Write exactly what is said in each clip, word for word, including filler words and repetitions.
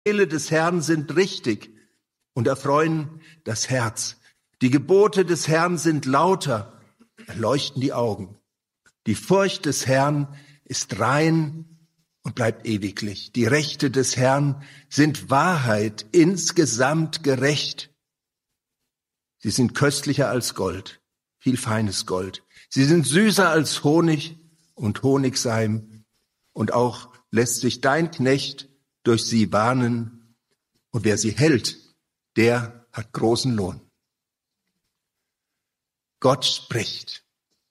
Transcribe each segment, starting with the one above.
Befehle des Herrn sind richtig und erfreuen das Herz. Die Gebote des Herrn sind lauter, erleuchten die Augen. Die Furcht des Herrn ist rein und bleibt ewiglich. Die Rechte des Herrn sind Wahrheit, insgesamt gerecht. Sie sind köstlicher als Gold, viel feines Gold. Sie sind süßer als Honig und Honigseim. Und auch lässt sich dein Knecht durch sie warnen. Und wer sie hält, der hat großen Lohn. Gott spricht.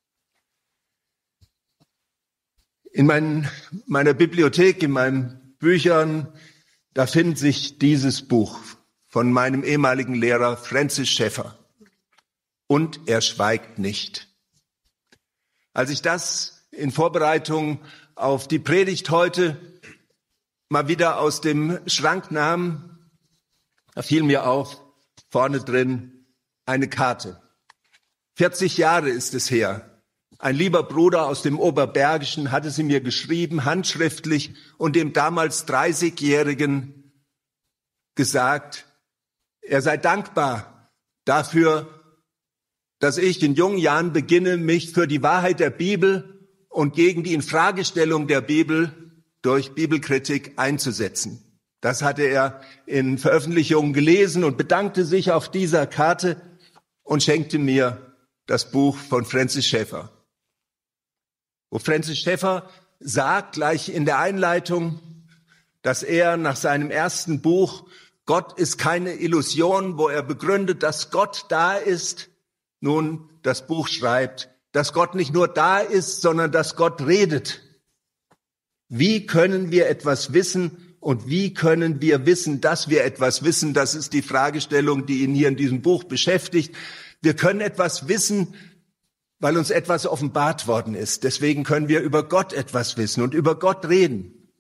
In mein, meiner Bibliothek, in meinen Büchern, da findet sich dieses Buch von meinem ehemaligen Lehrer Francis Schaeffer. Und er schweigt nicht. Als ich das in Vorbereitung auf die Predigt heute mal wieder aus dem Schrank nahm, da fiel mir auf, vorne drin eine Karte. vierzig Jahre ist es her. Ein lieber Bruder aus dem Oberbergischen hatte sie mir geschrieben, handschriftlich, und dem damals dreißigjährigen gesagt, er sei dankbar dafür, dass ich in jungen Jahren beginne, mich für die Wahrheit der Bibel und gegen die Infragestellung der Bibel durch Bibelkritik einzusetzen. Das hatte er in Veröffentlichungen gelesen und bedankte sich auf dieser Karte und schenkte mir das Buch von Francis Schaeffer. Wo Francis Schaeffer sagt gleich in der Einleitung, dass er nach seinem ersten Buch Gott ist keine Illusion, wo er begründet, dass Gott da ist, nun das Buch schreibt, dass Gott nicht nur da ist, sondern dass Gott redet. Wie können wir etwas wissen und wie können wir wissen, dass wir etwas wissen? Das ist die Fragestellung, die ihn hier in diesem Buch beschäftigt. Wir können etwas wissen, weil uns etwas offenbart worden ist. Deswegen können wir über Gott etwas wissen und über Gott reden.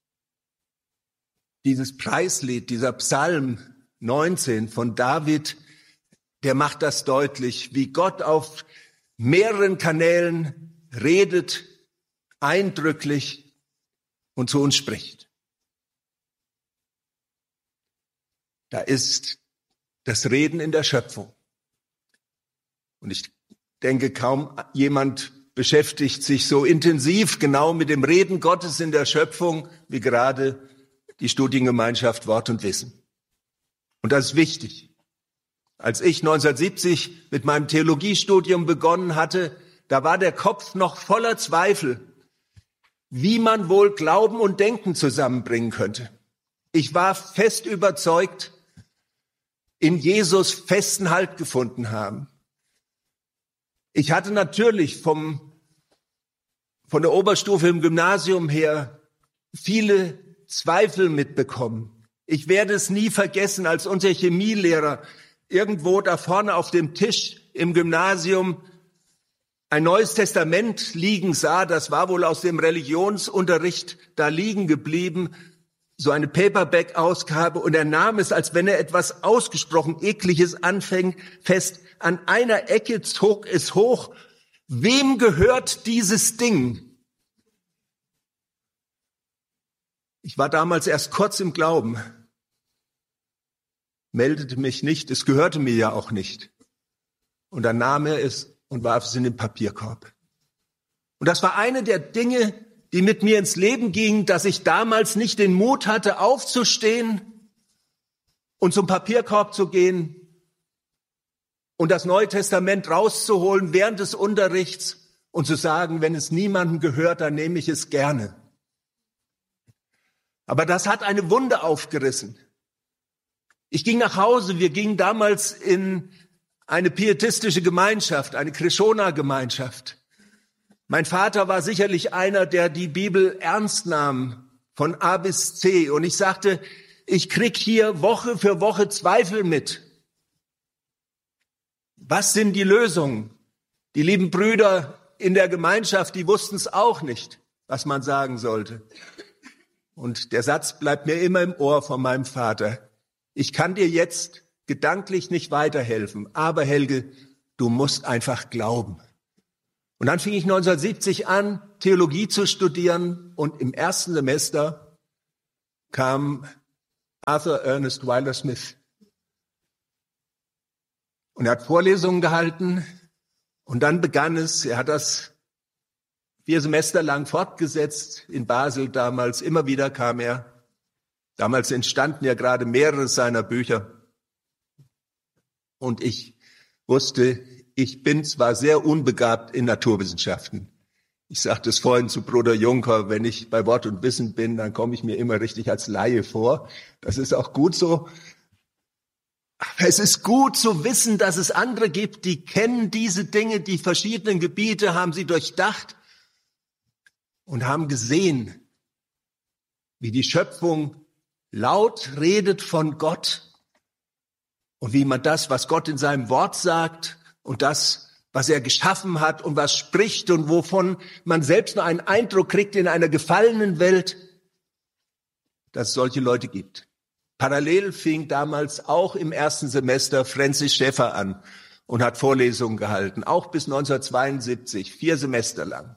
Dieses Preislied, dieser Psalm neunzehn von David, der macht das deutlich, wie Gott auf mehreren Kanälen redet, eindrücklich und zu uns spricht. Da ist das Reden in der Schöpfung. Und ich denke, kaum jemand beschäftigt sich so intensiv genau mit dem Reden Gottes in der Schöpfung wie gerade die Studiengemeinschaft Wort und Wissen. Und das ist wichtig. Als ich neunzehnhundertsiebzig mit meinem Theologiestudium begonnen hatte, da war der Kopf noch voller Zweifel, wie man wohl Glauben und Denken zusammenbringen könnte. Ich war fest überzeugt, in Jesus festen Halt gefunden haben. Ich hatte natürlich vom, von der Oberstufe im Gymnasium her viele Zweifel mitbekommen. Ich werde es nie vergessen, als unser Chemielehrer irgendwo da vorne auf dem Tisch im Gymnasium ein Neues Testament liegen sah. Das war wohl aus dem Religionsunterricht da liegen geblieben. So eine Paperback-Ausgabe. Und er nahm es, als wenn er etwas ausgesprochen Ekliges anfängt, fest. An einer Ecke zog es hoch. Wem gehört dieses Ding? Ich war damals erst kurz im Glauben. Meldete mich nicht, es gehörte mir ja auch nicht. Und dann nahm er es und warf es in den Papierkorb. Und das war eine der Dinge, die mit mir ins Leben gingen, dass ich damals nicht den Mut hatte, aufzustehen und zum Papierkorb zu gehen und das Neue Testament rauszuholen während des Unterrichts und zu sagen, wenn es niemandem gehört, dann nehme ich es gerne. Aber das hat eine Wunde aufgerissen. Ich ging nach Hause, wir gingen damals in eine pietistische Gemeinschaft, eine Krishona-Gemeinschaft. Mein Vater war sicherlich einer, der die Bibel ernst nahm, von A bis Z. Und ich sagte, ich krieg hier Woche für Woche Zweifel mit. Was sind die Lösungen? Die lieben Brüder in der Gemeinschaft, die wussten es auch nicht, was man sagen sollte. Und der Satz bleibt mir immer im Ohr von meinem Vater. Ich kann dir jetzt gedanklich nicht weiterhelfen, aber Helge, du musst einfach glauben. Und dann fing ich neunzehnhundertsiebzig an, Theologie zu studieren und im ersten Semester kam Arthur Ernest Wilder Smith. Und er hat Vorlesungen gehalten und dann begann es, er hat das vier Semester lang fortgesetzt in Basel damals, immer wieder kam er. Damals entstanden ja gerade mehrere seiner Bücher. Und ich wusste, ich bin zwar sehr unbegabt in Naturwissenschaften. Ich sagte es vorhin zu Bruder Juncker, wenn ich bei Wort und Wissen bin, dann komme ich mir immer richtig als Laie vor. Das ist auch gut so. Aber es ist gut zu wissen, dass es andere gibt, die kennen diese Dinge, die verschiedenen Gebiete, haben sie durchdacht und haben gesehen, wie die Schöpfung laut redet von Gott und wie man das, was Gott in seinem Wort sagt und das, was er geschaffen hat und was spricht und wovon man selbst nur einen Eindruck kriegt in einer gefallenen Welt, dass es solche Leute gibt. Parallel fing damals auch im ersten Semester Francis Schaeffer an und hat Vorlesungen gehalten, auch bis neunzehnhundertzweiundsiebzig, vier Semester lang.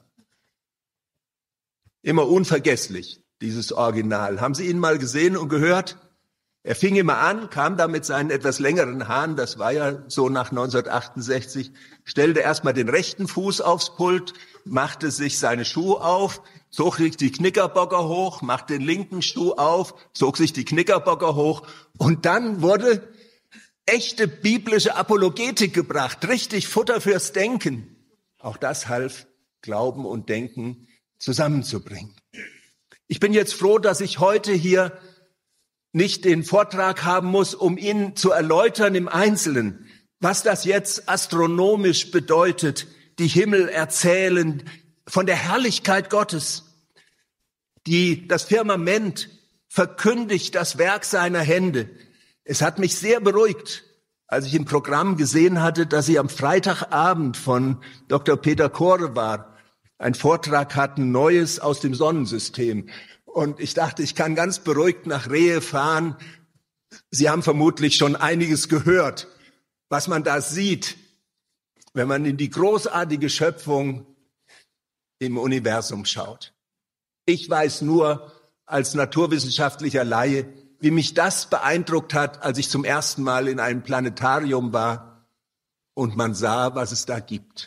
Immer unvergesslich. Dieses Original. Haben Sie ihn mal gesehen und gehört? Er fing immer an, kam da mit seinen etwas längeren Haaren, das war ja so nach neunzehnhundertachtundsechzig, stellte erstmal den rechten Fuß aufs Pult, machte sich seine Schuhe auf, zog sich die Knickerbocker hoch, machte den linken Schuh auf, zog sich die Knickerbocker hoch und dann wurde echte biblische Apologetik gebracht, richtig Futter fürs Denken. Auch das half, Glauben und Denken zusammenzubringen. Ich bin jetzt froh, dass ich heute hier nicht den Vortrag haben muss, um Ihnen zu erläutern im Einzelnen, was das jetzt astronomisch bedeutet, die Himmel erzählen von der Herrlichkeit Gottes. Die, das Firmament verkündigt das Werk seiner Hände. Es hat mich sehr beruhigt, als ich im Programm gesehen hatte, dass Sie am Freitagabend von Doktor Peter Kore war, einen Vortrag hatten, Neues aus dem Sonnensystem. Und ich dachte, ich kann ganz beruhigt nach Rehe fahren. Sie haben vermutlich schon einiges gehört, was man da sieht, wenn man in die großartige Schöpfung im Universum schaut. Ich weiß nur als naturwissenschaftlicher Laie, wie mich das beeindruckt hat, als ich zum ersten Mal in einem Planetarium war und man sah, was es da gibt.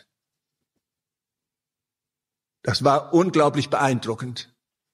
Das war unglaublich beeindruckend.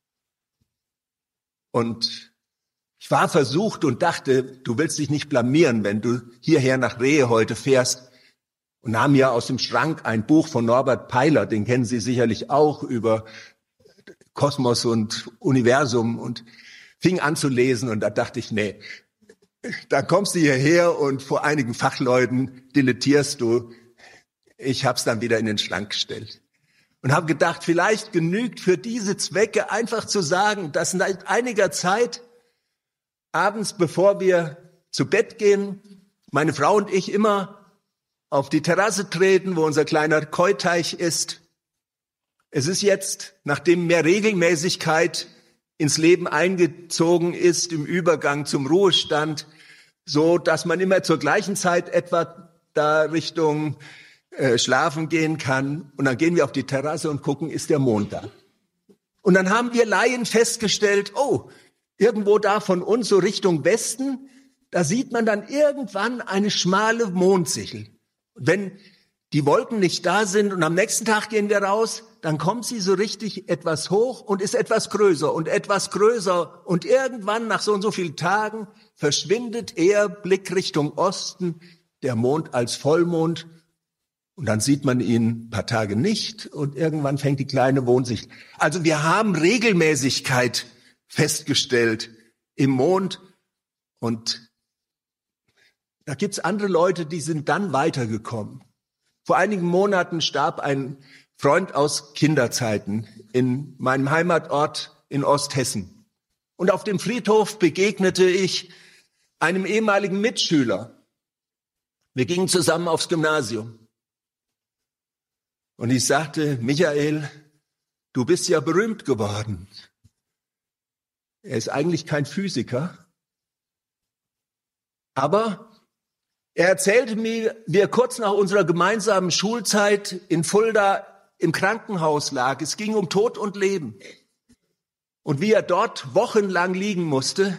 Und ich war versucht und dachte, du willst dich nicht blamieren, wenn du hierher nach Rehe heute fährst, und nahm mir aus dem Schrank ein Buch von Norbert Peiler, den kennen Sie sicherlich auch, über Kosmos und Universum, und fing an zu lesen, und da dachte ich, nee, da kommst du hierher und vor einigen Fachleuten dilettierst du. Ich hab's dann wieder in den Schrank gestellt. Und habe gedacht, vielleicht genügt für diese Zwecke einfach zu sagen, dass seit einiger Zeit abends, bevor wir zu Bett gehen, meine Frau und ich immer auf die Terrasse treten, wo unser kleiner Keuteich ist. Es ist jetzt, nachdem mehr Regelmäßigkeit ins Leben eingezogen ist, im Übergang zum Ruhestand, so, dass man immer zur gleichen Zeit etwa da Richtung Äh, schlafen gehen kann, und dann gehen wir auf die Terrasse und gucken, ist der Mond da. Und dann haben wir Laien festgestellt, oh, irgendwo da von uns so Richtung Westen, da sieht man dann irgendwann eine schmale Mondsichel. Und wenn die Wolken nicht da sind und am nächsten Tag gehen wir raus, dann kommt sie so richtig etwas hoch und ist etwas größer und etwas größer, und irgendwann nach so und so vielen Tagen verschwindet er, Blick Richtung Osten, der Mond als Vollmond. Und dann sieht man ihn ein paar Tage nicht, und irgendwann fängt die kleine Mondsichel. Also wir haben Regelmäßigkeit festgestellt im Mond, und da gibt's andere Leute, die sind dann weitergekommen. Vor einigen Monaten starb ein Freund aus Kinderzeiten in meinem Heimatort in Osthessen. Und auf dem Friedhof begegnete ich einem ehemaligen Mitschüler. Wir gingen zusammen aufs Gymnasium. Und ich sagte, Michael, du bist ja berühmt geworden. Er ist eigentlich kein Physiker, aber er erzählte mir, wie er kurz nach unserer gemeinsamen Schulzeit in Fulda im Krankenhaus lag. Es ging um Tod und Leben. Und wie er dort wochenlang liegen musste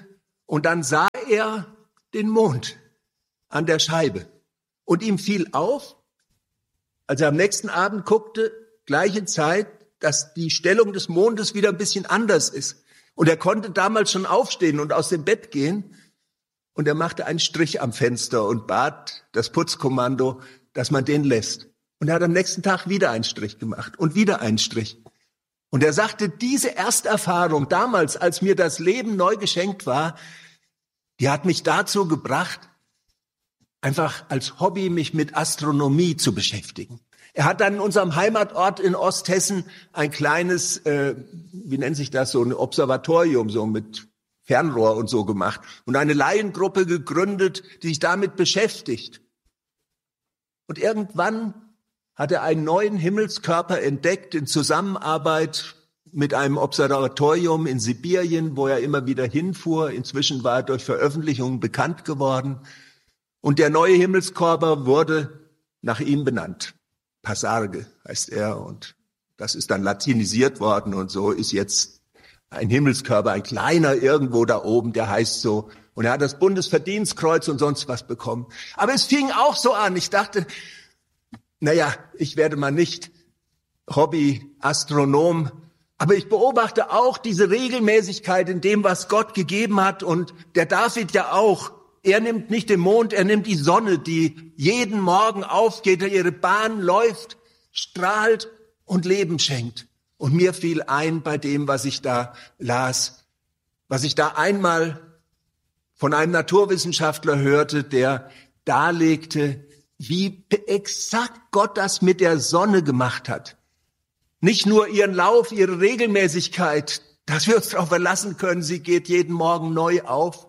Und dann sah er den Mond an der Scheibe. Und ihm fiel auf, als er am nächsten Abend guckte, gleiche Zeit, dass die Stellung des Mondes wieder ein bisschen anders ist. Und er konnte damals schon aufstehen und aus dem Bett gehen. Und er machte einen Strich am Fenster und bat das Putzkommando, dass man den lässt. Und er hat am nächsten Tag wieder einen Strich gemacht und wieder einen Strich. Und er sagte, diese Ersterfahrung damals, als mir das Leben neu geschenkt war, die hat mich dazu gebracht, einfach als Hobby mich mit Astronomie zu beschäftigen. Er hat dann in unserem Heimatort in Osthessen ein kleines, äh, wie nennt sich das, so ein Observatorium, so mit Fernrohr und so gemacht und eine Laiengruppe gegründet, die sich damit beschäftigt. Und irgendwann hat er einen neuen Himmelskörper entdeckt in Zusammenarbeit mit einem Observatorium in Sibirien, wo er immer wieder hinfuhr. Inzwischen war er durch Veröffentlichungen bekannt geworden. Und der neue Himmelskörper wurde nach ihm benannt. Passarge heißt er und das ist dann latinisiert worden und so ist jetzt ein Himmelskörper, ein kleiner irgendwo da oben, der heißt so. Und er hat das Bundesverdienstkreuz und sonst was bekommen. Aber es fing auch so an. Ich dachte, naja, ich werde mal nicht Hobby-Astronom, aber ich beobachte auch diese Regelmäßigkeit in dem, was Gott gegeben hat. Und der David ja auch. Er nimmt nicht den Mond, er nimmt die Sonne, die jeden Morgen aufgeht, ihre Bahn läuft, strahlt und Leben schenkt. Und mir fiel ein bei dem, was ich da las, was ich da einmal von einem Naturwissenschaftler hörte, der darlegte, wie exakt Gott das mit der Sonne gemacht hat. Nicht nur ihren Lauf, ihre Regelmäßigkeit, dass wir uns darauf verlassen können, sie geht jeden Morgen neu auf,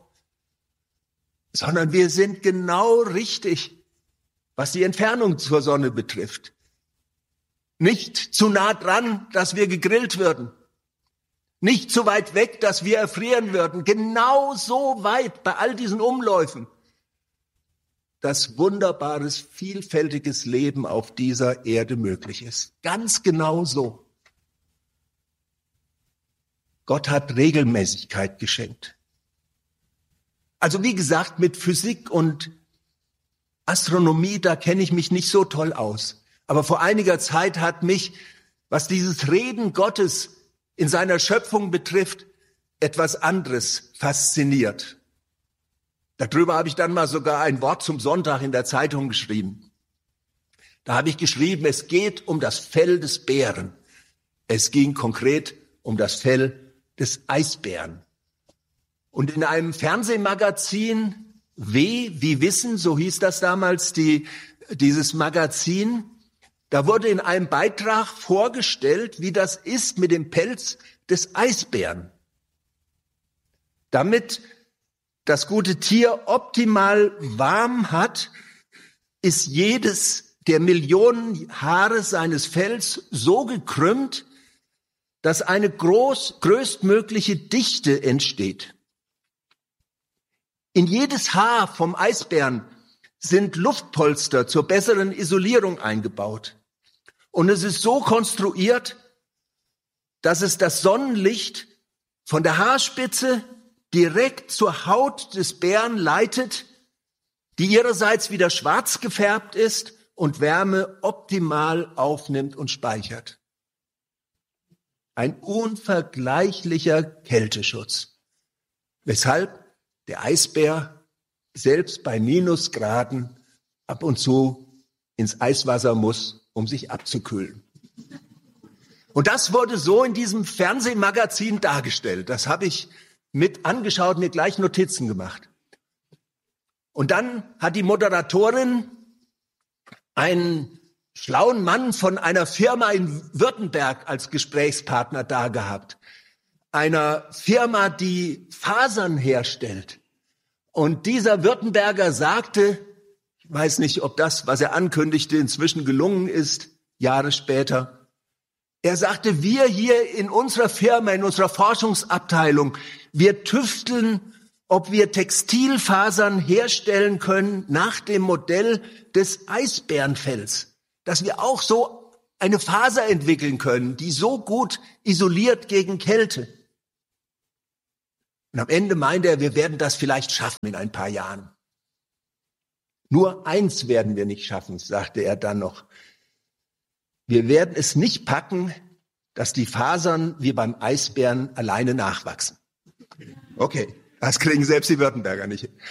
sondern wir sind genau richtig, was die Entfernung zur Sonne betrifft. Nicht zu nah dran, dass wir gegrillt würden. Nicht zu weit weg, dass wir erfrieren würden. Genau so weit bei all diesen Umläufen, dass wunderbares, vielfältiges Leben auf dieser Erde möglich ist. Ganz genau so. Gott hat Regelmäßigkeit geschenkt. Also wie gesagt, mit Physik und Astronomie, da kenne ich mich nicht so toll aus. Aber vor einiger Zeit hat mich, was dieses Reden Gottes in seiner Schöpfung betrifft, etwas anderes fasziniert. Darüber habe ich dann mal sogar ein Wort zum Sonntag in der Zeitung geschrieben. Da habe ich geschrieben, es geht um das Fell des Bären. Es ging konkret um das Fell des Eisbären. Und in einem Fernsehmagazin, W wie Wissen, so hieß das damals, die, dieses Magazin, da wurde in einem Beitrag vorgestellt, wie das ist mit dem Pelz des Eisbären. Damit das gute Tier optimal warm hat, ist jedes der Millionen Haare seines Fells so gekrümmt, dass eine groß, größtmögliche Dichte entsteht. In jedes Haar vom Eisbären sind Luftpolster zur besseren Isolierung eingebaut. Und es ist so konstruiert, dass es das Sonnenlicht von der Haarspitze direkt zur Haut des Bären leitet, die ihrerseits wieder schwarz gefärbt ist und Wärme optimal aufnimmt und speichert. Ein unvergleichlicher Kälteschutz. Weshalb der Eisbär selbst bei Minusgraden ab und zu ins Eiswasser muss, um sich abzukühlen. Und das wurde so in diesem Fernsehmagazin dargestellt. Das habe ich mit angeschaut, mir gleich Notizen gemacht. Und dann hat die Moderatorin einen schlauen Mann von einer Firma in Württemberg als Gesprächspartner da gehabt. Einer Firma, die Fasern herstellt. Und dieser Württemberger sagte, ich weiß nicht, ob das, was er ankündigte, inzwischen gelungen ist, Jahre später. Er sagte, wir hier in unserer Firma, in unserer Forschungsabteilung, wir tüfteln, ob wir Textilfasern herstellen können nach dem Modell des Eisbärenfells. Dass wir auch so eine Faser entwickeln können, die so gut isoliert gegen Kälte. Und am Ende meinte er, wir werden das vielleicht schaffen in ein paar Jahren. Nur eins werden wir nicht schaffen, sagte er dann noch. Wir werden es nicht packen, dass die Fasern wie beim Eisbären alleine nachwachsen. Okay, das kriegen selbst die Württemberger nicht hin.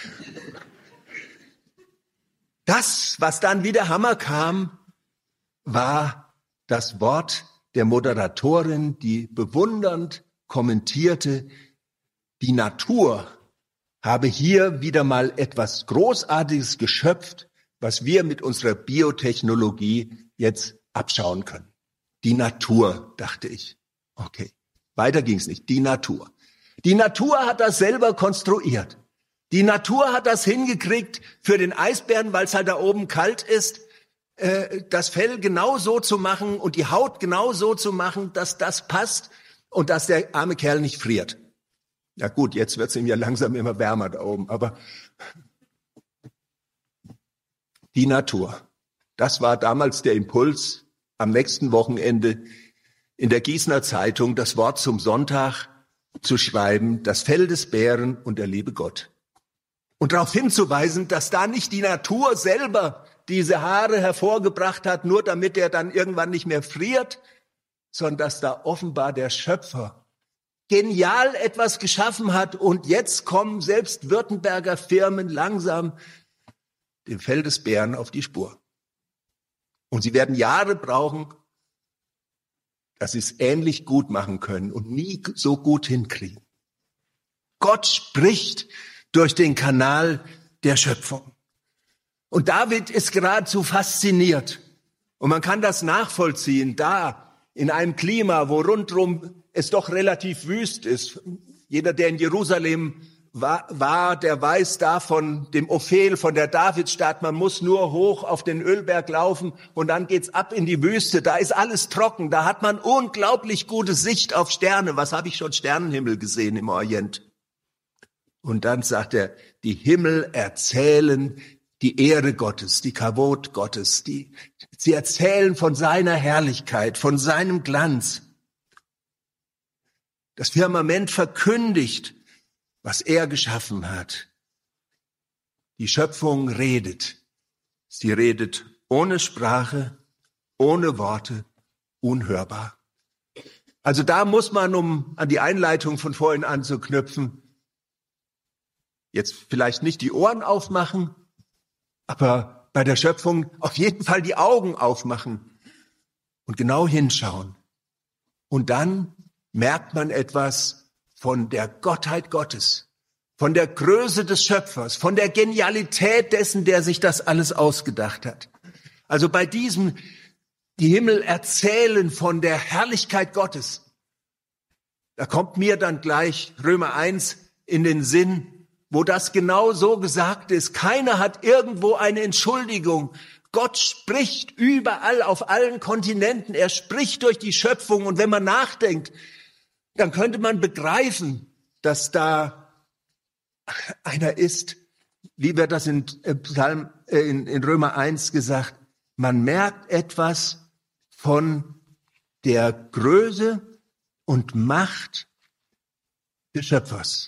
Das, was dann wie der Hammer kam, war das Wort der Moderatorin, die bewundernd kommentierte, die Natur habe hier wieder mal etwas Großartiges geschöpft, was wir mit unserer Biotechnologie jetzt abschauen können. Die Natur, dachte ich. Okay, weiter ging's nicht. Die Natur. Die Natur hat das selber konstruiert. Die Natur hat das hingekriegt für den Eisbären, weil es halt da oben kalt ist, äh, das Fell genau so zu machen und die Haut genau so zu machen, dass das passt und dass der arme Kerl nicht friert. Ja gut, jetzt wird's ihm ja langsam immer wärmer da oben, aber die Natur. Das war damals der Impuls, am nächsten Wochenende in der Gießener Zeitung das Wort zum Sonntag zu schreiben, das Fell des Bären und der liebe Gott. Und darauf hinzuweisen, dass da nicht die Natur selber diese Haare hervorgebracht hat, nur damit er dann irgendwann nicht mehr friert, sondern dass da offenbar der Schöpfer genial etwas geschaffen hat und jetzt kommen selbst Württemberger Firmen langsam dem Fell des Bären auf die Spur. Und sie werden Jahre brauchen, dass sie es ähnlich gut machen können und nie so gut hinkriegen. Gott spricht durch den Kanal der Schöpfung. Und David ist geradezu fasziniert. Und man kann das nachvollziehen, da in einem Klima, wo rundherum es doch relativ wüst ist. Jeder, der in Jerusalem war, war, der weiß da von dem Ophel, von der Davidstadt, man muss nur hoch auf den Ölberg laufen und dann geht's ab in die Wüste. Da ist alles trocken, da hat man unglaublich gute Sicht auf Sterne. Was habe ich schon Sternenhimmel gesehen im Orient? Und dann sagt er, die Himmel erzählen die Ehre Gottes, die Kavod Gottes, die, sie erzählen von seiner Herrlichkeit, von seinem Glanz. Das Firmament verkündigt, was er geschaffen hat. Die Schöpfung redet. Sie redet ohne Sprache, ohne Worte, unhörbar. Also da muss man, um an die Einleitung von vorhin anzuknüpfen, jetzt vielleicht nicht die Ohren aufmachen, aber bei der Schöpfung auf jeden Fall die Augen aufmachen und genau hinschauen. Und dann merkt man etwas von der Gottheit Gottes, von der Größe des Schöpfers, von der Genialität dessen, der sich das alles ausgedacht hat. Also bei diesem, die Himmel erzählen von der Herrlichkeit Gottes, da kommt mir dann gleich Römer eins in den Sinn, wo das genau so gesagt ist. Keiner hat irgendwo eine Entschuldigung. Gott spricht überall auf allen Kontinenten. Er spricht durch die Schöpfung. Und wenn man nachdenkt, dann könnte man begreifen, dass da einer ist, wie wird das in, Psalm, in, in Römer eins gesagt, man merkt etwas von der Größe und Macht des Schöpfers.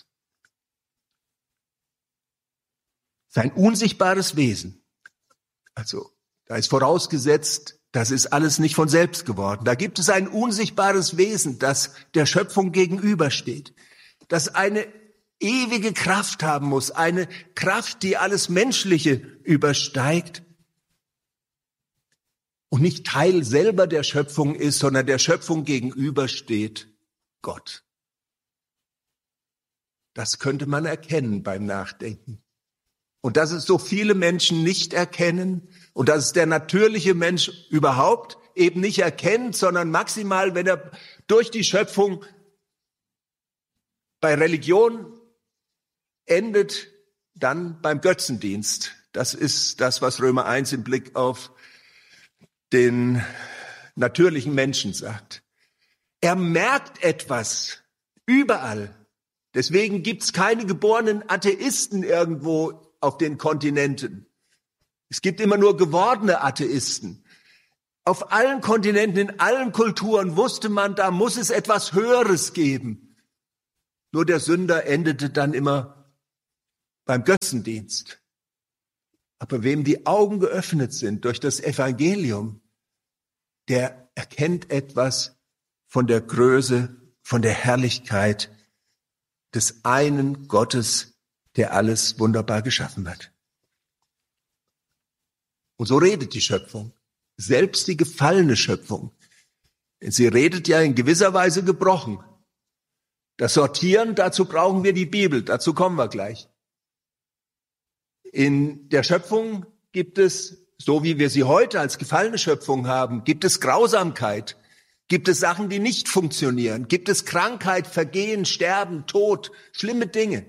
Sein unsichtbares Wesen. Also, da ist vorausgesetzt, das ist alles nicht von selbst geworden. Da gibt es ein unsichtbares Wesen, das der Schöpfung gegenübersteht, das eine ewige Kraft haben muss, eine Kraft, die alles Menschliche übersteigt und nicht Teil selber der Schöpfung ist, sondern der Schöpfung gegenübersteht Gott. Das könnte man erkennen beim Nachdenken. Und dass es so viele Menschen nicht erkennen und dass es der natürliche Mensch überhaupt eben nicht erkennt, sondern maximal, wenn er durch die Schöpfung bei Religion endet, dann beim Götzendienst. Das ist das, was Römer eins im Blick auf den natürlichen Menschen sagt. Er merkt etwas überall. Deswegen gibt's keine geborenen Atheisten irgendwo auf den Kontinenten. Es gibt immer nur gewordene Atheisten. Auf allen Kontinenten, in allen Kulturen wusste man, da muss es etwas Höheres geben. Nur der Sünder endete dann immer beim Götzendienst. Aber wem die Augen geöffnet sind durch das Evangelium, der erkennt etwas von der Größe, von der Herrlichkeit des einen Gottes, der alles wunderbar geschaffen hat. Und so redet die Schöpfung, selbst die gefallene Schöpfung. Sie redet ja in gewisser Weise gebrochen. Das Sortieren, dazu brauchen wir die Bibel, dazu kommen wir gleich. In der Schöpfung gibt es, so wie wir sie heute als gefallene Schöpfung haben, gibt es Grausamkeit, gibt es Sachen, die nicht funktionieren, gibt es Krankheit, Vergehen, Sterben, Tod, schlimme Dinge.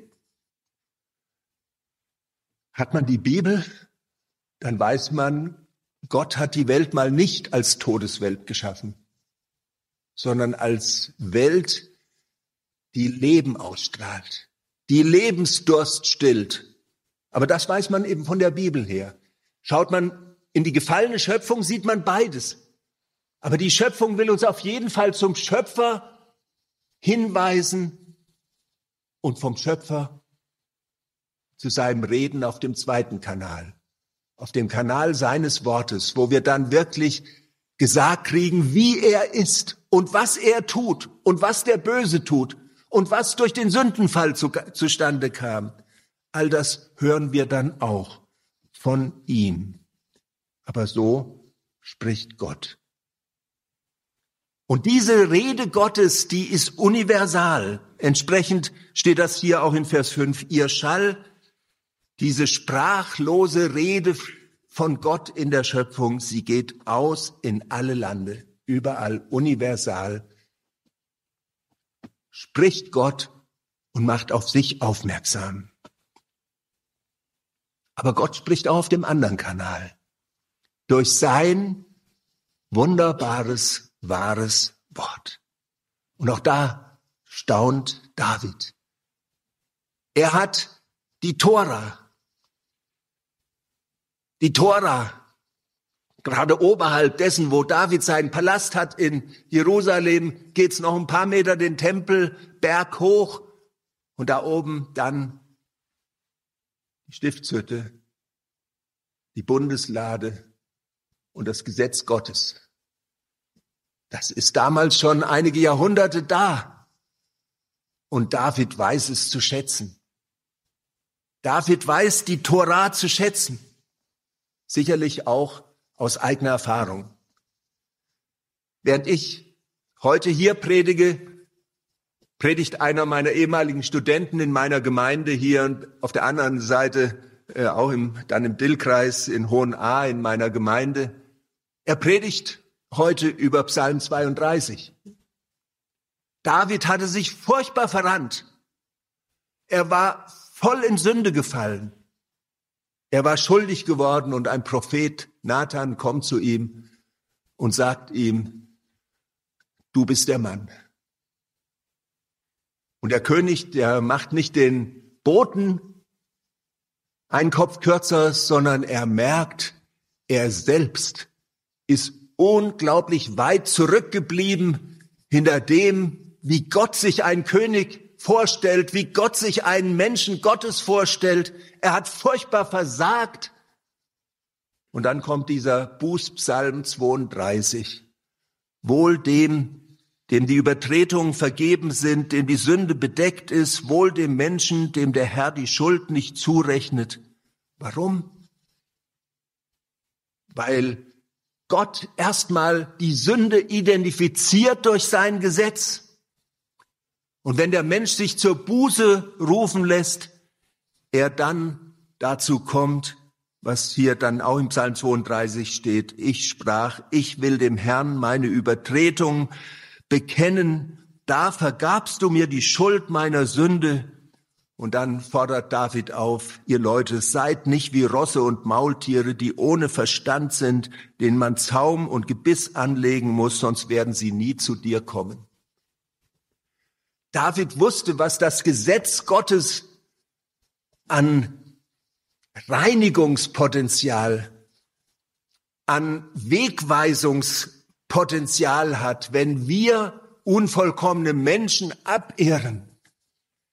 Hat man die Bibel, dann weiß man, Gott hat die Welt mal nicht als Todeswelt geschaffen, sondern als Welt, die Leben ausstrahlt, die Lebensdurst stillt. Aber das weiß man eben von der Bibel her. Schaut man in die gefallene Schöpfung, sieht man beides. Aber die Schöpfung will uns auf jeden Fall zum Schöpfer hinweisen und vom Schöpfer zu seinem Reden auf dem zweiten Kanal, auf dem Kanal seines Wortes, wo wir dann wirklich gesagt kriegen, wie er ist und was er tut und was der Böse tut und was durch den Sündenfall zu, zustande kam. All das hören wir dann auch von ihm. Aber so spricht Gott. Und diese Rede Gottes, die ist universal. Entsprechend steht das hier auch in Vers fünf. Ihr Schall, diese sprachlose Rede von Gott in der Schöpfung, sie geht aus in alle Lande, überall universal. Spricht Gott und macht auf sich aufmerksam. Aber Gott spricht auch auf dem anderen Kanal. Durch sein wunderbares, wahres Wort. Und auch da staunt David. Er hat die Tora. Die Tora, gerade oberhalb dessen, wo David seinen Palast hat in Jerusalem, geht's noch ein paar Meter den Tempelberg hoch und da oben dann die Stiftshütte, die Bundeslade und das Gesetz Gottes. Das ist damals schon einige Jahrhunderte da. Und David weiß es zu schätzen. David weiß die Tora zu schätzen. Sicherlich auch aus eigener Erfahrung. Während ich heute hier predige, predigt einer meiner ehemaligen Studenten in meiner Gemeinde hier und auf der anderen Seite äh, auch im, dann im Dillkreis in Hohenahr in meiner Gemeinde. Er predigt heute über Psalm zweiunddreißig. David hatte sich furchtbar verrannt. Er war voll in Sünde gefallen. Er war schuldig geworden und ein Prophet, Nathan, kommt zu ihm und sagt ihm, du bist der Mann. Und der König, der macht nicht den Boten einen Kopf kürzer, sondern er merkt, er selbst ist unglaublich weit zurückgeblieben hinter dem, wie Gott sich einen König vorstellt, wie Gott sich einen Menschen Gottes vorstellt. Er hat furchtbar versagt. Und dann kommt dieser Bußpsalm zweiunddreißig. Wohl dem, dem die Übertretungen vergeben sind, dem die Sünde bedeckt ist, wohl dem Menschen, dem der Herr die Schuld nicht zurechnet. Warum? Weil Gott erstmal die Sünde identifiziert durch sein Gesetz. Und wenn der Mensch sich zur Buße rufen lässt, er dann dazu kommt, was hier dann auch im Psalm zweiunddreißig steht. Ich sprach, ich will dem Herrn meine Übertretung bekennen. Da vergabst du mir die Schuld meiner Sünde. Und dann fordert David auf, ihr Leute, seid nicht wie Rosse und Maultiere, die ohne Verstand sind, denen man Zaum und Gebiss anlegen muss, sonst werden sie nie zu dir kommen. David wusste, was das Gesetz Gottes an Reinigungspotenzial, an Wegweisungspotenzial hat, wenn wir unvollkommene Menschen abehren.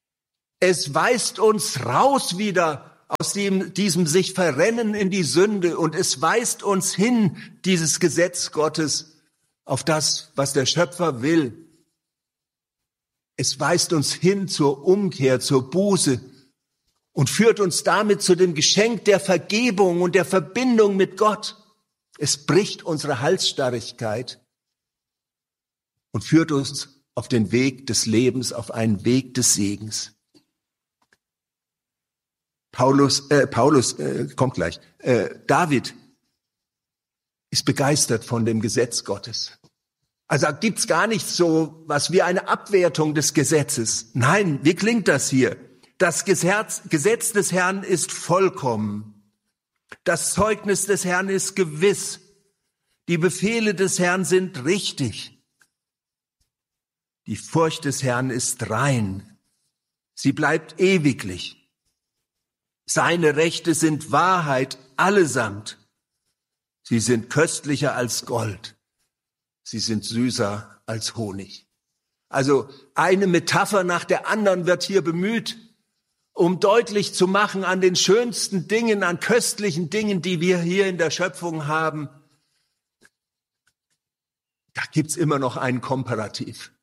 Es weist uns raus wieder aus dem, diesem sich verrennen in die Sünde und es weist uns hin, dieses Gesetz Gottes, auf das, was der Schöpfer will. Es weist uns hin zur Umkehr, zur Buße und führt uns damit zu dem Geschenk der Vergebung und der Verbindung mit Gott. Es bricht unsere Halsstarrigkeit und führt uns auf den Weg des Lebens, auf einen Weg des Segens. Paulus, äh, Paulus äh, kommt gleich. Äh, David ist begeistert von dem Gesetz Gottes. Also gibt's gar nicht so was wie eine Abwertung des Gesetzes. Nein, wie klingt das hier? Das Gesetz, Gesetz des Herrn ist vollkommen. Das Zeugnis des Herrn ist gewiss. Die Befehle des Herrn sind richtig. Die Furcht des Herrn ist rein. Sie bleibt ewiglich. Seine Rechte sind Wahrheit allesamt. Sie sind köstlicher als Gold. Sie sind süßer als Honig. Also eine Metapher nach der anderen wird hier bemüht, um deutlich zu machen an den schönsten Dingen, an köstlichen Dingen, die wir hier in der Schöpfung haben. Da gibt's immer noch einen Komparativ.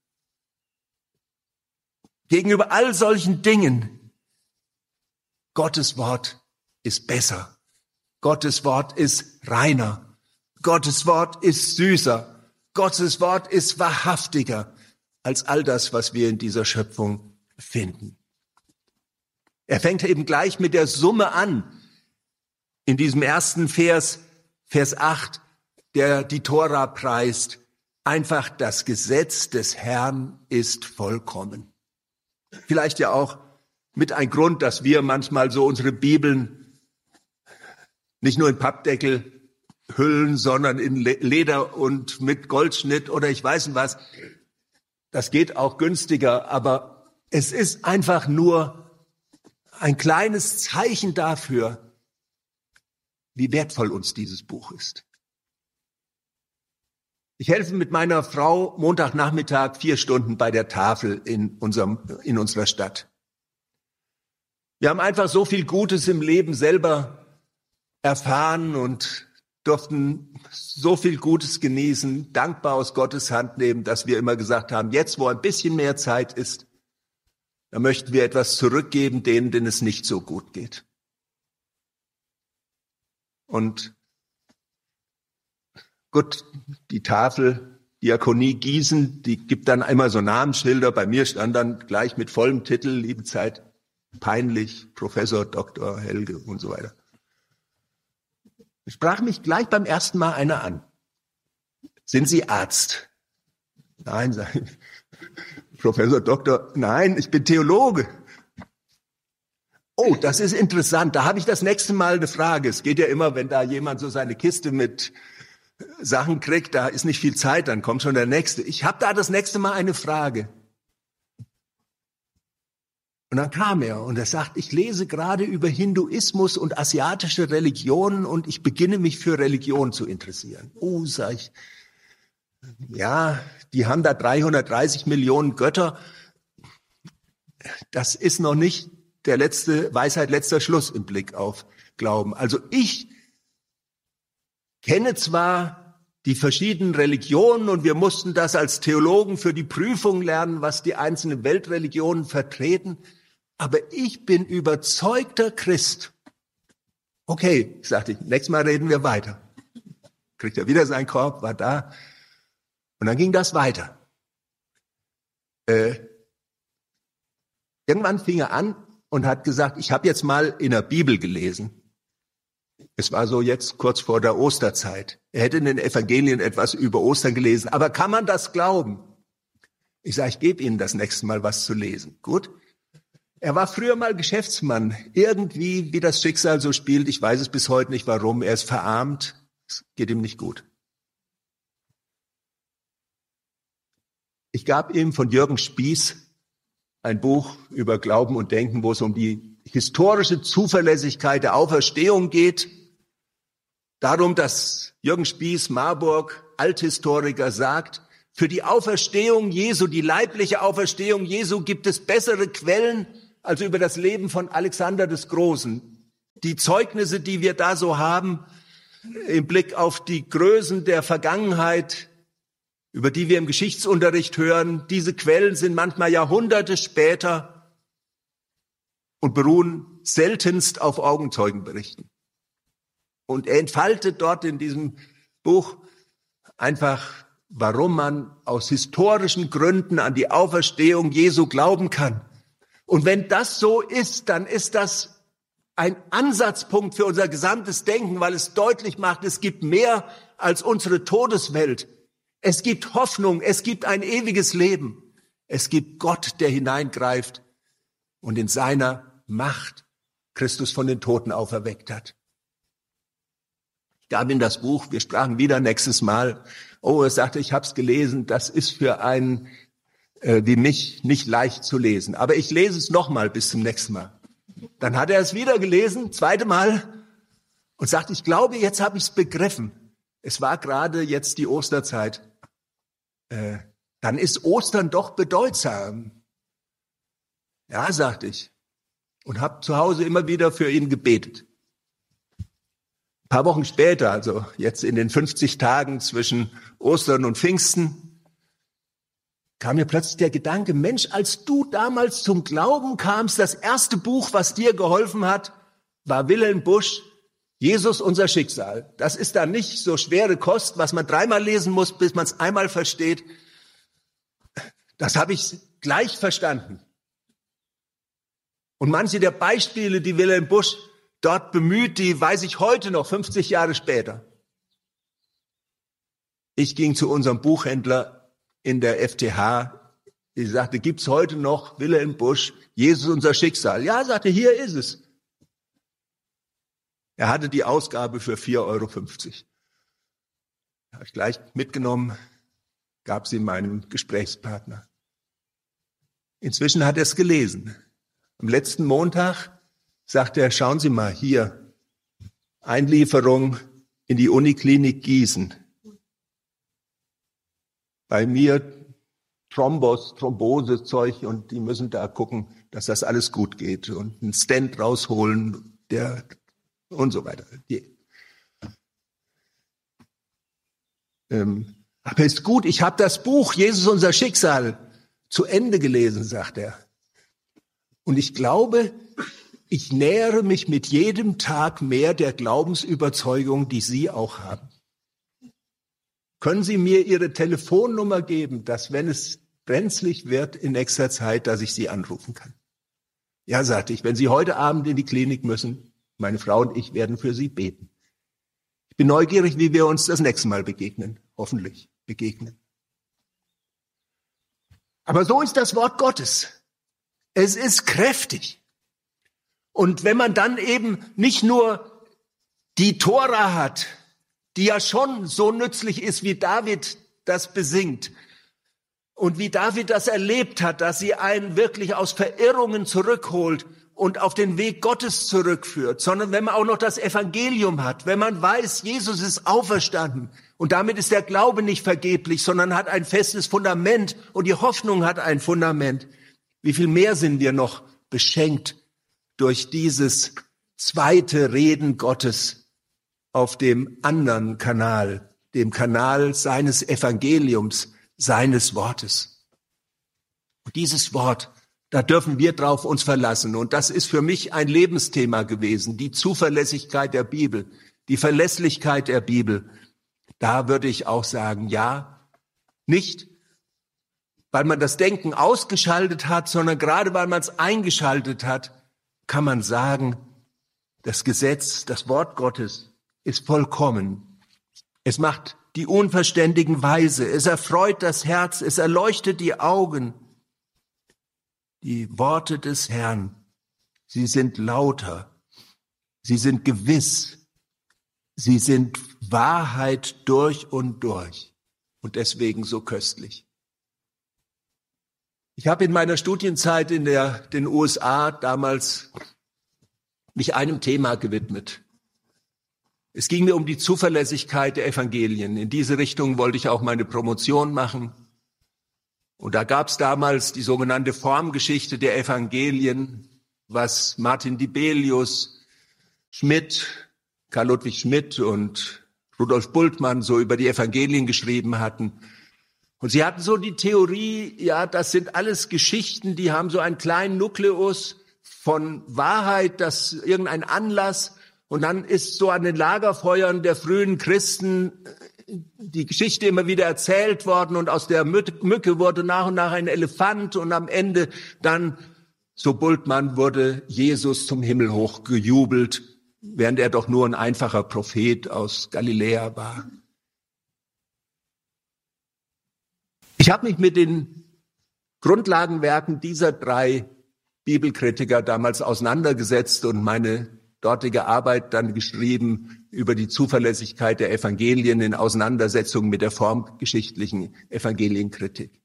Gegenüber all solchen Dingen, Gottes Wort ist besser. Gottes Wort ist reiner. Gottes Wort ist süßer. Gottes Wort ist wahrhaftiger als all das, was wir in dieser Schöpfung finden. Er fängt eben gleich mit der Summe an. In diesem ersten Vers, Vers acht, der die Tora preist. Einfach das Gesetz des Herrn ist vollkommen. Vielleicht ja auch mit ein Grund, dass wir manchmal so unsere Bibeln nicht nur in Pappdeckel hüllen, sondern in Leder und mit Goldschnitt oder ich weiß nicht was. Das geht auch günstiger, aber es ist einfach nur ein kleines Zeichen dafür, wie wertvoll uns dieses Buch ist. Ich helfe mit meiner Frau Montagnachmittag vier Stunden bei der Tafel in unserem, in unserer Stadt. Wir haben einfach so viel Gutes im Leben selber erfahren und durften so viel Gutes genießen, dankbar aus Gottes Hand nehmen, dass wir immer gesagt haben, jetzt, wo ein bisschen mehr Zeit ist, da möchten wir etwas zurückgeben denen, denen es nicht so gut geht. Und gut, die Tafel, Diakonie Gießen, die gibt dann immer so Namensschilder. Bei mir stand dann gleich mit vollem Titel, liebe Zeit, peinlich, Professor Doktor Helge und so weiter. Sprach mich gleich beim ersten Mal einer an. Sind Sie Arzt? Nein, sag ich. Professor Doktor, nein, ich bin Theologe. Oh, das ist interessant. Da habe ich das nächste Mal eine Frage. Es geht ja immer, wenn da jemand so seine Kiste mit Sachen kriegt, da ist nicht viel Zeit, dann kommt schon der Nächste. Ich habe da das nächste Mal eine Frage. Und dann kam er und er sagt, ich lese gerade über Hinduismus und asiatische Religionen und ich beginne mich für Religion zu interessieren. Oh, sag ich, ja, die haben da dreihundertdreißig Millionen Götter. Das ist noch nicht der letzte Weisheit, letzter Schluss im Blick auf Glauben. Also ich kenne zwar die verschiedenen Religionen und wir mussten das als Theologen für die Prüfung lernen, was die einzelnen Weltreligionen vertreten, aber ich bin überzeugter Christ. Okay, sagte ich, nächstes Mal reden wir weiter. Kriegt er wieder seinen Korb, war da. Und dann ging das weiter. Äh, irgendwann fing er an und hat gesagt, ich habe jetzt mal in der Bibel gelesen. Es war so jetzt kurz vor der Osterzeit. Er hätte in den Evangelien etwas über Ostern gelesen. Aber kann man das glauben? Ich sage, ich gebe Ihnen das nächste Mal was zu lesen. Gut? Er war früher mal Geschäftsmann. Irgendwie, wie das Schicksal so spielt, ich weiß es bis heute nicht warum. Er ist verarmt. Es geht ihm nicht gut. Ich gab ihm von Jürgen Spieß ein Buch über Glauben und Denken, wo es um die historische Zuverlässigkeit der Auferstehung geht. Darum, dass Jürgen Spieß, Marburg, Althistoriker, sagt, für die Auferstehung Jesu, die leibliche Auferstehung Jesu gibt es bessere Quellen also über das Leben von Alexander des Großen. Die Zeugnisse, die wir da so haben, im Blick auf die Größen der Vergangenheit, über die wir im Geschichtsunterricht hören, diese Quellen sind manchmal Jahrhunderte später und beruhen seltenst auf Augenzeugenberichten. Und er entfaltet dort in diesem Buch einfach, warum man aus historischen Gründen an die Auferstehung Jesu glauben kann. Und wenn das so ist, dann ist das ein Ansatzpunkt für unser gesamtes Denken, weil es deutlich macht, es gibt mehr als unsere Todeswelt. Es gibt Hoffnung, es gibt ein ewiges Leben. Es gibt Gott, der hineingreift und in seiner Macht Christus von den Toten auferweckt hat. Ich gab ihm das Buch, wir sprachen wieder nächstes Mal. Oh, er sagte, ich habe es gelesen, das ist für einen äh, wie mich nicht leicht zu lesen. Aber ich lese es nochmal bis zum nächsten Mal. Dann hat er es wieder gelesen, zweite Mal, und sagt, ich glaube, jetzt habe ich es begriffen. Es war gerade jetzt die Osterzeit. Äh, dann ist Ostern doch bedeutsam. Ja, sagte ich. Und habe zu Hause immer wieder für ihn gebetet. Ein paar Wochen später, also jetzt in den fünfzig Tagen zwischen Ostern und Pfingsten, kam mir plötzlich der Gedanke, Mensch, als du damals zum Glauben kamst, das erste Buch, was dir geholfen hat, war Wilhelm Busch, Jesus, unser Schicksal. Das ist dann nicht so schwere Kost, was man dreimal lesen muss, bis man es einmal versteht. Das habe ich gleich verstanden. Und manche der Beispiele, die Wilhelm Busch dort bemüht, die weiß ich heute noch, fünfzig Jahre später. Ich ging zu unserem Buchhändler in der F T H. Ich sagte, gibt's heute noch Wilhelm Busch, Jesus, unser Schicksal? Ja, sagte, hier ist es. Er hatte die Ausgabe für vier Euro fünfzig. Habe ich gleich mitgenommen, gab sie meinem Gesprächspartner. Inzwischen hat er es gelesen. Am letzten Montag sagte er, schauen Sie mal, hier, Einlieferung in die Uniklinik Gießen. Bei mir Thrombos, Thrombosezeug und die müssen da gucken, dass das alles gut geht und einen Stent rausholen, der und so weiter. Die, ähm, aber ist gut, ich habe das Buch Jesus, unser Schicksal zu Ende gelesen, sagt er. Und ich glaube, ich nähere mich mit jedem Tag mehr der Glaubensüberzeugung, die Sie auch haben. Können Sie mir Ihre Telefonnummer geben, dass, wenn es brenzlig wird in nächster Zeit, dass ich Sie anrufen kann? Ja, sagte ich, wenn Sie heute Abend in die Klinik müssen, meine Frau und ich werden für Sie beten. Ich bin neugierig, wie wir uns das nächste Mal begegnen, hoffentlich begegnen. Aber so ist das Wort Gottes. Es ist kräftig. Und wenn man dann eben nicht nur die Tora hat, die ja schon so nützlich ist, wie David das besingt und wie David das erlebt hat, dass sie einen wirklich aus Verirrungen zurückholt und auf den Weg Gottes zurückführt, sondern wenn man auch noch das Evangelium hat, wenn man weiß, Jesus ist auferstanden und damit ist der Glaube nicht vergeblich, sondern hat ein festes Fundament und die Hoffnung hat ein Fundament. Wie viel mehr sind wir noch beschenkt durch dieses zweite Reden Gottes auf dem anderen Kanal, dem Kanal seines Evangeliums, seines Wortes. Und dieses Wort, da dürfen wir drauf uns verlassen. Und das ist für mich ein Lebensthema gewesen, die Zuverlässigkeit der Bibel, die Verlässlichkeit der Bibel. Da würde ich auch sagen, ja, nicht, weil man das Denken ausgeschaltet hat, sondern gerade weil man es eingeschaltet hat, kann man sagen, das Gesetz, das Wort Gottes ist vollkommen. Es macht die Unverständigen weise, es erfreut das Herz, es erleuchtet die Augen. Die Worte des Herrn, sie sind lauter, sie sind gewiss, sie sind Wahrheit durch und durch und deswegen so köstlich. Ich habe in meiner Studienzeit in der, den U S A damals mich einem Thema gewidmet. Es ging mir um die Zuverlässigkeit der Evangelien. In diese Richtung wollte ich auch meine Promotion machen. Und da gab es damals die sogenannte Formgeschichte der Evangelien, was Martin Dibelius, Schmidt, Karl Ludwig Schmidt und Rudolf Bultmann so über die Evangelien geschrieben hatten. Und sie hatten so die Theorie, ja, das sind alles Geschichten, die haben so einen kleinen Nukleus von Wahrheit, das irgendein Anlass. Und dann ist so an den Lagerfeuern der frühen Christen die Geschichte immer wieder erzählt worden und aus der Mücke wurde nach und nach ein Elefant und am Ende dann, so Bultmann, wurde Jesus zum Himmel hochgejubelt, während er doch nur ein einfacher Prophet aus Galiläa war. Ich habe mich mit den Grundlagenwerken dieser drei Bibelkritiker damals auseinandergesetzt und meine dortige Arbeit dann geschrieben über die Zuverlässigkeit der Evangelien in Auseinandersetzung mit der formgeschichtlichen Evangelienkritik.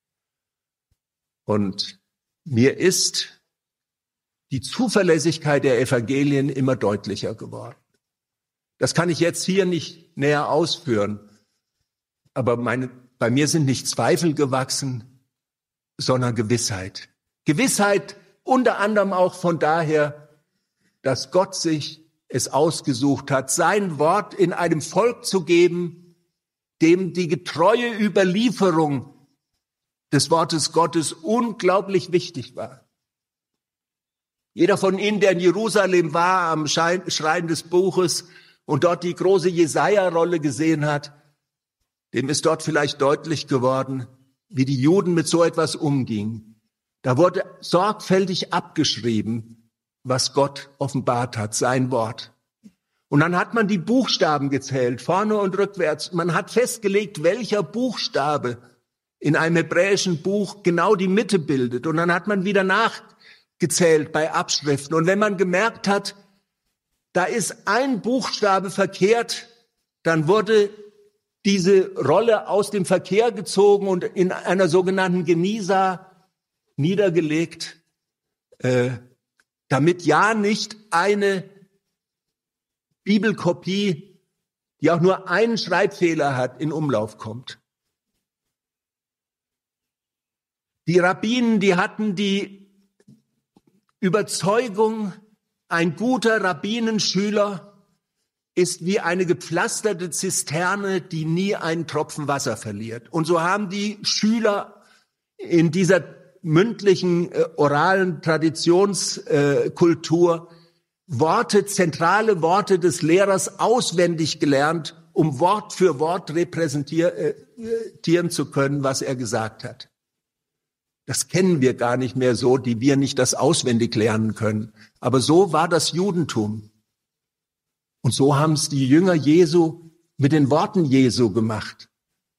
Und mir ist die Zuverlässigkeit der Evangelien immer deutlicher geworden. Das kann ich jetzt hier nicht näher ausführen, aber meine, bei mir sind nicht Zweifel gewachsen, sondern Gewissheit. Gewissheit unter anderem auch von daher, dass Gott sich es ausgesucht hat, sein Wort in einem Volk zu geben, dem die getreue Überlieferung des Wortes Gottes unglaublich wichtig war. Jeder von Ihnen, der in Jerusalem war, am Schrein des Buches und dort die große Jesaja-Rolle gesehen hat, dem ist dort vielleicht deutlich geworden, wie die Juden mit so etwas umgingen. Da wurde sorgfältig abgeschrieben, was Gott offenbart hat, sein Wort. Und dann hat man die Buchstaben gezählt, vorne und rückwärts. Man hat festgelegt, welcher Buchstabe in einem hebräischen Buch genau die Mitte bildet. Und dann hat man wieder nachgezählt bei Abschriften. Und wenn man gemerkt hat, da ist ein Buchstabe verkehrt, dann wurde diese Rolle aus dem Verkehr gezogen und in einer sogenannten Genisa niedergelegt, äh, damit ja nicht eine Bibelkopie, die auch nur einen Schreibfehler hat, in Umlauf kommt. Die Rabbinen, die hatten die Überzeugung, ein guter Rabbinenschüler ist wie eine gepflasterte Zisterne, die nie einen Tropfen Wasser verliert. Und so haben die Schüler in dieser mündlichen, äh, oralen Traditionskultur äh, Worte, zentrale Worte des Lehrers auswendig gelernt, um Wort für Wort repräsentieren zu können, was er gesagt hat. Das kennen wir gar nicht mehr so, die wir nicht das auswendig lernen können. Aber so war das Judentum. Und so haben es die Jünger Jesu mit den Worten Jesu gemacht.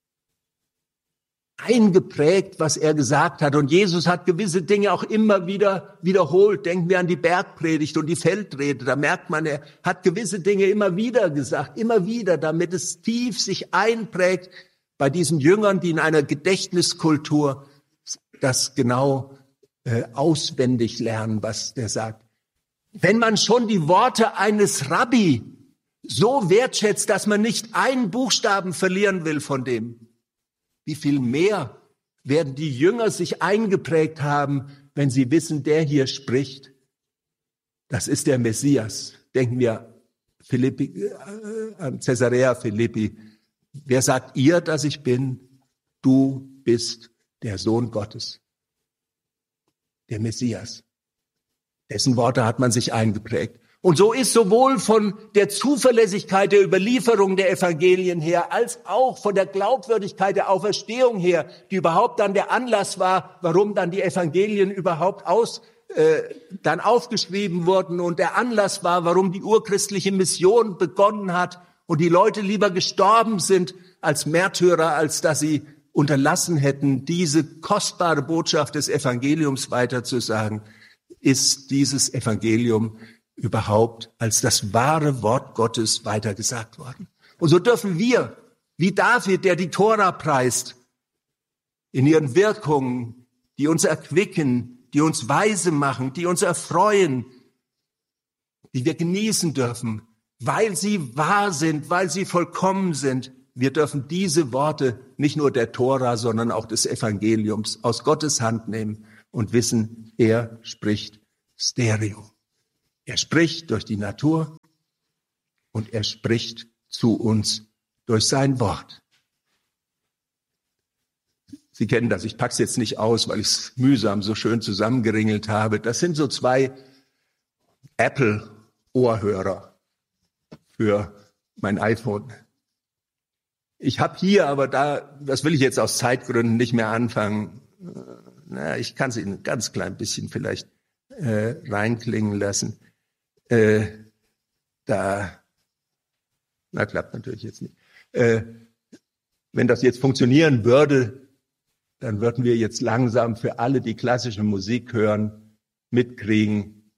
Eingeprägt, was er gesagt hat. Und Jesus hat gewisse Dinge auch immer wieder wiederholt. Denken wir an die Bergpredigt und die Feldrede. Da merkt man, er hat gewisse Dinge immer wieder gesagt, immer wieder, damit es tief sich einprägt bei diesen Jüngern, die in einer Gedächtniskultur das genau äh, auswendig lernen, was der sagt. Wenn man schon die Worte eines Rabbi so wertschätzt, dass man nicht einen Buchstaben verlieren will von dem, wie viel mehr werden die Jünger sich eingeprägt haben, wenn sie wissen, der hier spricht, das ist der Messias. Denken wir Philippi, äh, an Caesarea Philippi. Wer sagt ihr, dass ich bin? Du bist der Sohn Gottes, der Messias. Dessen Worte hat man sich eingeprägt. Und so ist sowohl von der Zuverlässigkeit der Überlieferung der Evangelien her, als auch von der Glaubwürdigkeit der Auferstehung her, die überhaupt dann der Anlass war, warum dann die Evangelien überhaupt aus, äh, dann aufgeschrieben wurden und der Anlass war, warum die urchristliche Mission begonnen hat und die Leute lieber gestorben sind als Märtyrer, als dass sie unterlassen hätten, diese kostbare Botschaft des Evangeliums weiterzusagen, ist dieses Evangelium überhaupt als das wahre Wort Gottes weitergesagt worden. Und so dürfen wir, wie David, der die Tora preist, in ihren Wirkungen, die uns erquicken, die uns weise machen, die uns erfreuen, die wir genießen dürfen, weil sie wahr sind, weil sie vollkommen sind, wir dürfen diese Worte nicht nur der Tora, sondern auch des Evangeliums aus Gottes Hand nehmen und wissen, er spricht Stereo. Er spricht durch die Natur und er spricht zu uns durch sein Wort. Sie kennen das, ich packe es jetzt nicht aus, weil ich es mühsam so schön zusammengeringelt habe. Das sind so zwei Apple-Ohrhörer für mein iPhone. Ich habe hier, aber da, das will ich jetzt aus Zeitgründen nicht mehr anfangen. Na, ich kann es Ihnen ein ganz klein bisschen vielleicht äh, reinklingen lassen. Äh, da, na klappt natürlich jetzt nicht. Äh, wenn das jetzt funktionieren würde, dann würden wir jetzt langsam für alle, die klassische Musik hören, mitkriegen.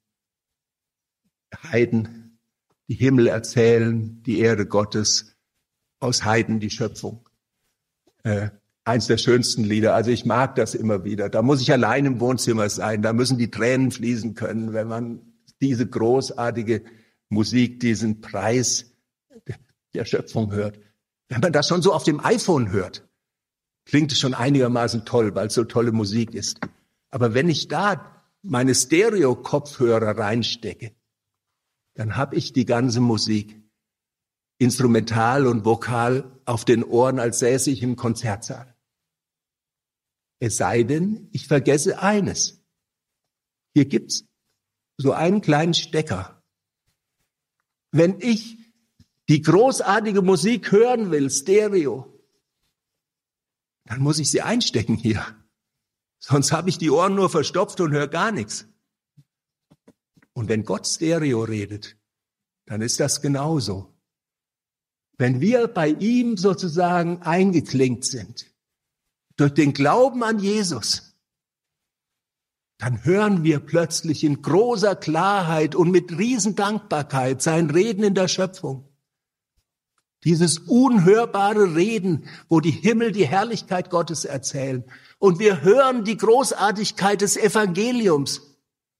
Heiden, die Himmel erzählen, die Ehre Gottes, aus Heiden die Schöpfung. Äh, eins der schönsten Lieder, also ich mag das immer wieder. Da muss ich allein im Wohnzimmer sein, da müssen die Tränen fließen können, wenn man diese großartige Musik, diesen Preis der Schöpfung hört. Wenn man das schon so auf dem iPhone hört, klingt es schon einigermaßen toll, weil es so tolle Musik ist. Aber wenn ich da meine Stereo-Kopfhörer reinstecke, dann habe ich die ganze Musik, instrumental und vokal, auf den Ohren, als säße ich im Konzertsaal. Es sei denn, ich vergesse eines. Hier gibt's so einen kleinen Stecker. Wenn ich die großartige Musik hören will, Stereo, dann muss ich sie einstecken hier. Sonst habe ich die Ohren nur verstopft und höre gar nichts. Und wenn Gott Stereo redet, dann ist das genauso. Wenn wir bei ihm sozusagen eingeklinkt sind, durch den Glauben an Jesus, dann hören wir plötzlich in großer Klarheit und mit Riesendankbarkeit sein Reden in der Schöpfung. Dieses unhörbare Reden, wo die Himmel die Herrlichkeit Gottes erzählen. Und wir hören die Großartigkeit des Evangeliums.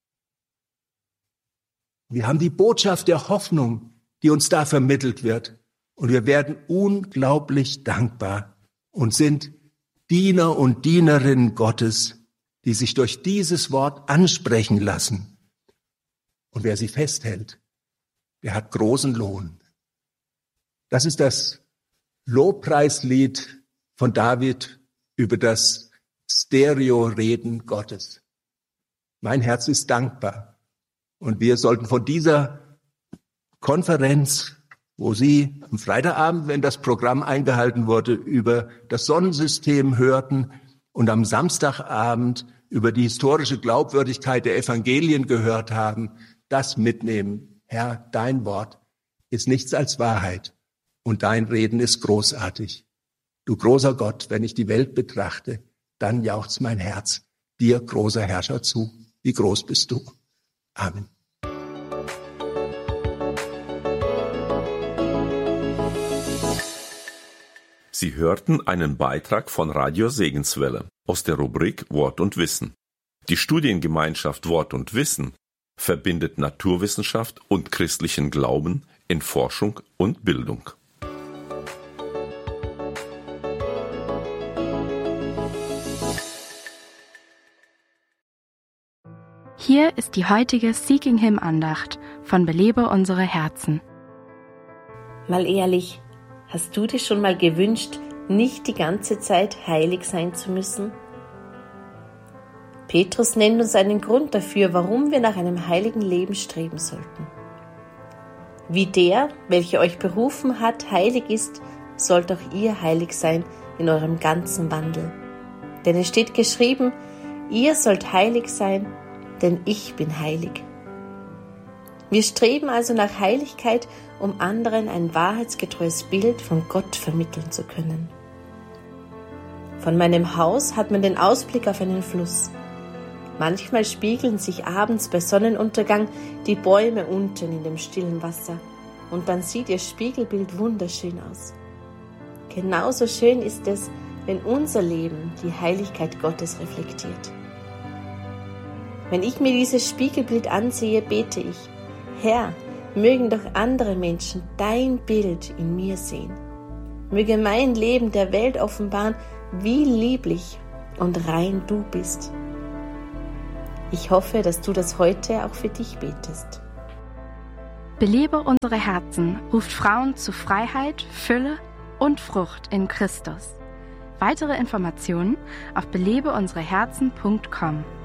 Wir haben die Botschaft der Hoffnung, die uns da vermittelt wird. Und wir werden unglaublich dankbar und sind Diener und Dienerinnen Gottes, die sich durch dieses Wort ansprechen lassen. Und wer sie festhält, der hat großen Lohn. Das ist das Lobpreislied von David über das Stereo-Reden Gottes. Mein Herz ist dankbar. Und wir sollten von dieser Konferenz, wo Sie am Freitagabend, wenn das Programm eingehalten wurde, über das Sonnensystem hörten und am Samstagabend über die historische Glaubwürdigkeit der Evangelien gehört haben, das mitnehmen. Herr, dein Wort ist nichts als Wahrheit. Und dein Reden ist großartig. Du großer Gott, wenn ich die Welt betrachte, dann jauchzt mein Herz dir, großer Herrscher, zu. Wie groß bist du? Amen. Sie hörten einen Beitrag von Radio Segenswelle aus der Rubrik Wort und Wissen. Die Studiengemeinschaft Wort und Wissen verbindet Naturwissenschaft und christlichen Glauben in Forschung und Bildung. Hier ist die heutige Seeking Him Andacht von Belebe unsere Herzen. Mal ehrlich, hast du dir schon mal gewünscht, nicht die ganze Zeit heilig sein zu müssen? Petrus nennt uns einen Grund dafür, warum wir nach einem heiligen Leben streben sollten. Wie der, welcher euch berufen hat, heilig ist, sollt auch ihr heilig sein in eurem ganzen Wandel. Denn es steht geschrieben, ihr sollt heilig sein, denn ich bin heilig. Wir streben also nach Heiligkeit, um anderen ein wahrheitsgetreues Bild von Gott vermitteln zu können. Von meinem Haus hat man den Ausblick auf einen Fluss. Manchmal spiegeln sich abends bei Sonnenuntergang die Bäume unten in dem stillen Wasser und dann sieht ihr Spiegelbild wunderschön aus. Genauso schön ist es, wenn unser Leben die Heiligkeit Gottes reflektiert. Wenn ich mir dieses Spiegelbild ansehe, bete ich, Herr, mögen doch andere Menschen dein Bild in mir sehen. Möge mein Leben der Welt offenbaren, wie lieblich und rein du bist. Ich hoffe, dass du das heute auch für dich betest. Belebe unsere Herzen ruft Frauen zu Freiheit, Fülle und Frucht in Christus. Weitere Informationen auf belebe unsere Herzen punkt com.